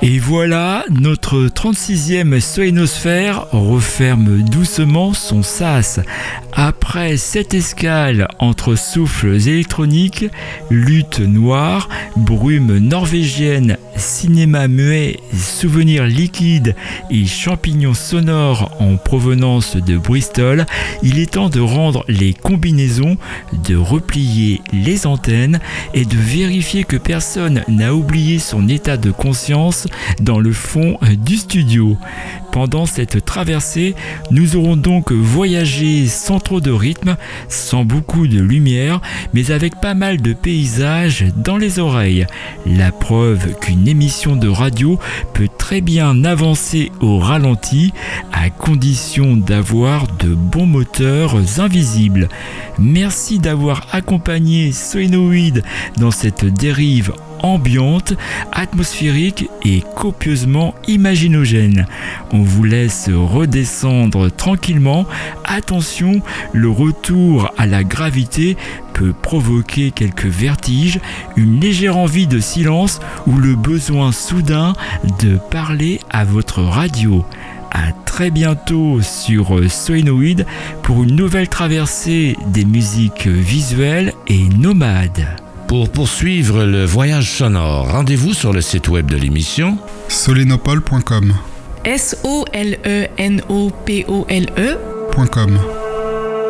Et voilà, notre 36e solénosphère referme doucement son sas. Après cette escale entre souffles électroniques, lutte noire, brume norvégienne, cinéma muet, souvenirs liquides et champignons sonores en provenance de Bristol, il est temps de rendre les combinaisons, de replier les antennes et de vérifier que personne n'a oublié son état de conscience dans le fond du studio. Pendant cette traversée, nous aurons donc voyagé sans trop de rythme, sans beaucoup de lumière, mais avec pas mal de paysages dans les oreilles. La preuve qu'une émission de radio peut très bien avancer au ralenti, à condition d'avoir de bons moteurs invisibles. Merci d'avoir accompagné Solénoïde dans cette dérive ambiante, atmosphérique et copieusement imaginogène. On vous laisse redescendre tranquillement. Attention, le retour à la gravité peut provoquer quelques vertiges, une légère envie de silence ou le besoin soudain de parler à votre radio. À très bientôt sur Solénoïde pour une nouvelle traversée des musiques visuelles et nomades. Pour poursuivre le voyage sonore, rendez-vous sur le site web de l'émission solenopole.com. SOLENOPOLE.com.